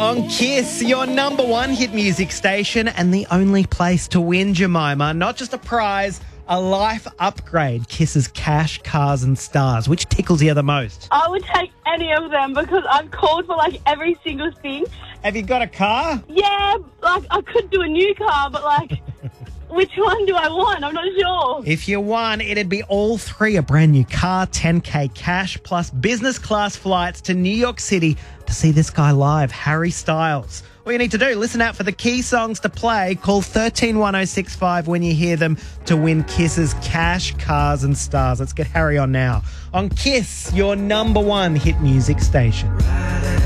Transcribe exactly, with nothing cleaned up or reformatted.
on Kiss, your number one hit music station and the only place to win, Jemima. Not just a prize, a life upgrade. Kiss's cash, cars and stars. Which tickles you the most? I would take any of them because I've called for like every single thing. Have you got a car? Yeah, like I could do a new car, but like which one do I want? I'm not sure. If you won, it'd be all three. A brand new car, ten K cash, plus business class flights to New York City to see this guy live, Harry Styles. All you need to do, listen out for the key songs to play. Call one three one oh six five when you hear them to win Kiss's cash, cars and stars. Let's get Harry on now. On Kiss, your number one hit music station.